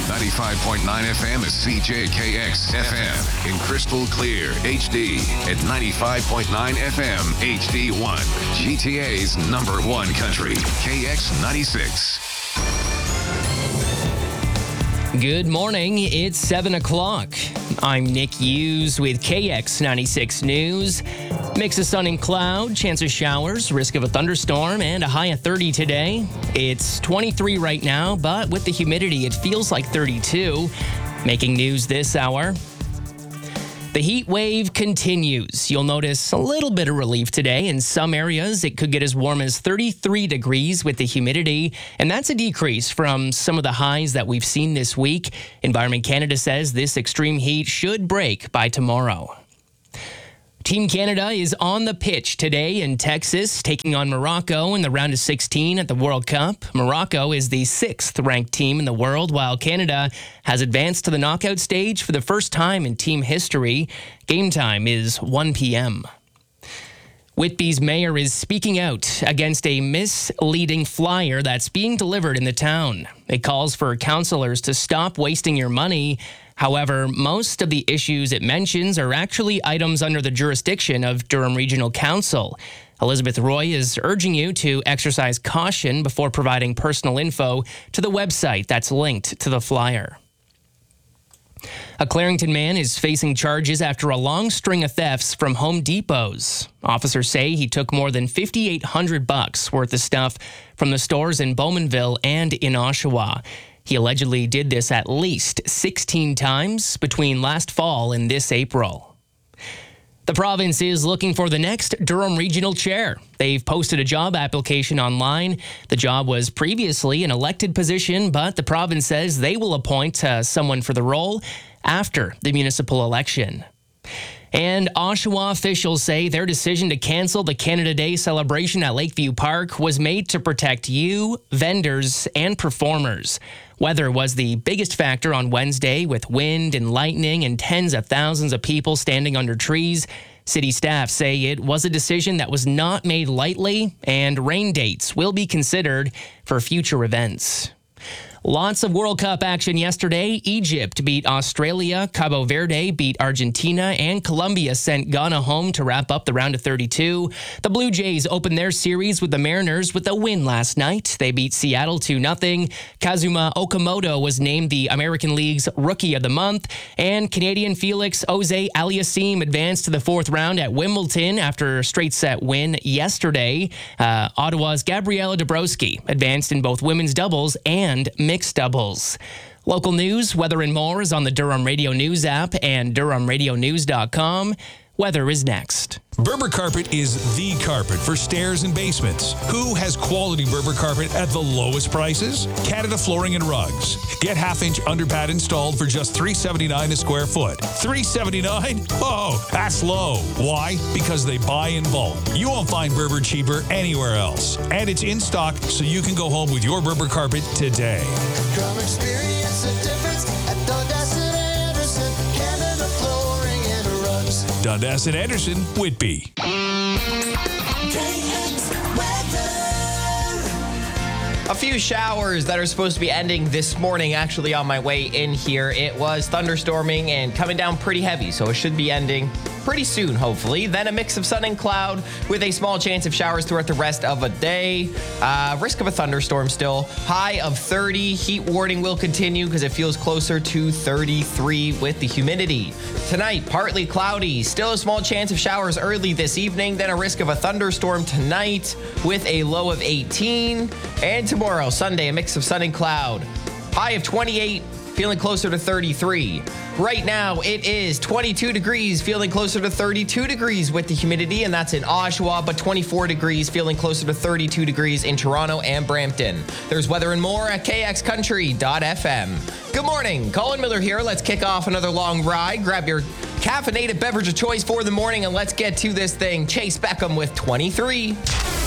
95.9 FM is CJKX FM in crystal clear HD at 95.9 FM HD1. GTA's number one country, KX96. Good morning. It's 7 o'clock. I'm Nick Hughes with KX96 News. Mix of sun and cloud, chance of showers, risk of a thunderstorm, and a high of 30 today. It's 23 right now, but with the humidity, it feels like 32. Making news this hour. The heat wave continues. You'll notice a little bit of relief today. In some areas, it could get as warm as 33 degrees with the humidity, and that's a decrease from some of the highs that we've seen this week. Environment Canada says this extreme heat should break by tomorrow. Team Canada is on the pitch today in Texas, taking on Morocco in the round of 16 at the World Cup. Morocco is the 6th ranked team in the world, while Canada has advanced to the knockout stage for the first time in team history. Game time is 1 p.m. Whitby's mayor is speaking out against a misleading flyer that's being delivered in the town. It calls for councillors to stop wasting your money. However, most of the issues it mentions are actually items under the jurisdiction of Durham Regional Council. Elizabeth Roy is urging you to exercise caution before providing personal info to the website that's linked to the flyer. A Clarington man is facing charges after a long string of thefts from Home Depots. Officers say he took more than $5,800 worth of stuff from the stores in Bowmanville and in Oshawa. He allegedly did this at least 16 times between last fall and this April. The province is looking for the next Durham Regional Chair. They've posted a job application online. The job was previously an elected position, but the province says they will appoint someone for the role after the municipal election. And Oshawa officials say their decision to cancel the Canada Day celebration at Lakeview Park was made to protect you, vendors, and performers. Weather was the biggest factor on Wednesday, with wind and lightning and tens of thousands of people standing under trees. City staff say it was a decision that was not made lightly, and rain dates will be considered for future events. Lots of World Cup action yesterday. Egypt beat Australia, Cabo Verde beat Argentina, and Colombia sent Ghana home to wrap up the round of 32. The Blue Jays opened their series with the Mariners with a win last night. They beat Seattle 2-0. Kazuma Okamoto was named the American League's Rookie of the Month, and Canadian Felix Auger-Aliassime advanced to the fourth round at Wimbledon after a straight-set win yesterday. Ottawa's Gabriela Dabrowski advanced in both women's doubles and mixed doubles. Local news, weather and more is on the Durham Radio News app and DurhamRadioNews.com. Weather is next. Berber Carpet is the carpet for stairs and basements. Who has quality Berber carpet at the lowest prices? Canada Flooring and Rugs. Get half-inch underpad installed for just $379 a square foot. $379? Oh, that's low. Why? Because they buy in bulk. You won't find Berber cheaper anywhere else. And it's in stock, so you can go home with your Berber carpet today. Come experience the difference at Dundas and Anderson, Canada Flooring and Rugs. Dundas and Anderson, Whitby. A few showers that are supposed to be ending this morning. Actually, on my way in here, it was thunderstorming and coming down pretty heavy, so it should be ending pretty soon, hopefully. Then a mix of sun and cloud with a small chance of showers throughout the rest of a day. Risk of a thunderstorm still. High of 30. Heat warning will continue because it feels closer to 33 with the humidity. Tonight, partly cloudy. Still a small chance of showers early this evening. Then a risk of a thunderstorm tonight with a low of 18. And tomorrow, Sunday, a mix of sun and cloud. High of 28. Feeling closer to 33. Right now, it is 22 degrees, feeling closer to 32 degrees with the humidity, and that's in Oshawa, but 24 degrees, feeling closer to 32 degrees in Toronto and Brampton. There's weather and more at kxcountry.fm. Good morning, Colin Miller here. Let's kick off another long ride. Grab your caffeinated beverage of choice for the morning, and let's get to this thing. Chase Beckham with 23.